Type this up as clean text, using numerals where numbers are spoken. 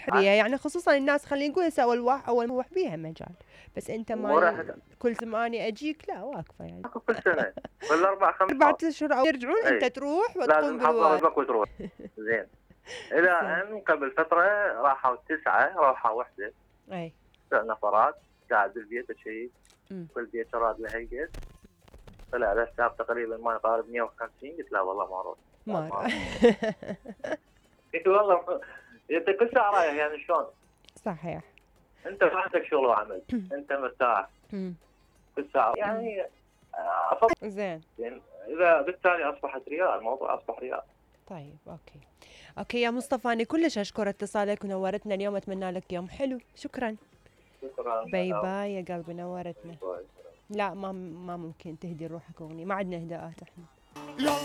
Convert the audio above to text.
بيها يعني، خصوصا الناس خلينا نقول هسه اول ما بيها مجال، بس انت ما كل ثمانية اجيك، لا واقفه يعني كل سنه كل 4-5 4 اشهر او يرجعون انت أي. تروح وتقوم لازم تحضر بالواجب. وجبك وتروح. زين. الى ان قبل فتره راحوا 9 راحوا وحده. اي 9 نفرات قاعد بالبيت اشيك، امم كل بيت راد له هيئه. طلع له حساب تقريبا ما يقارب 150. قلت لا والله ما اروح. ما قلت والله انت كل ساعه رايح يعني شلون؟ صحيح. انت ما عندك شغل وعمل، انت مرتاح كل ساعه يعني. زين. يعني اذا بالتالي اصبحت رياء، الموضوع اصبح رياء. طيب اوكي يا مصطفى، انا كلش اشكر اتصالك ونورتنا اليوم، اتمنى لك يوم حلو. شكرا. شكرا. باي باي يا قلبي، نورتنا. لا ما ممكن تهدي روحك اغنية، ما عندنا اهداءات احنا.